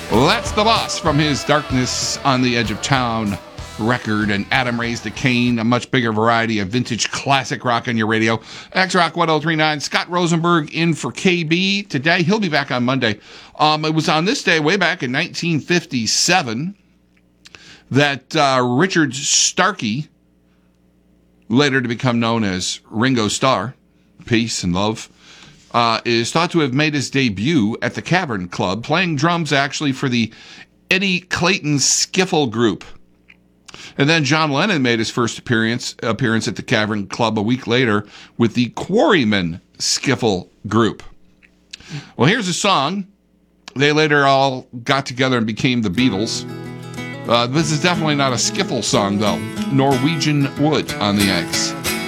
That's The Boss from his Darkness on the Edge of Town record, and Adam Raised a Cane, a much bigger variety of vintage classic rock on your radio. X-Rock 1039, Scott Rosenberg in for KB today. He'll be back on Monday. It was on this day, way back in 1957, that Richard Starkey, later to become known as Ringo Starr, peace and love, is thought to have made his debut at the Cavern Club, playing drums actually for the Eddie Clayton Skiffle Group. And then John Lennon made his first appearance at the Cavern Club a week later with the Quarrymen Skiffle Group. Well, here's a song. They later all got together and became the Beatles. This is definitely not a skiffle song, though. Norwegian Wood on the X.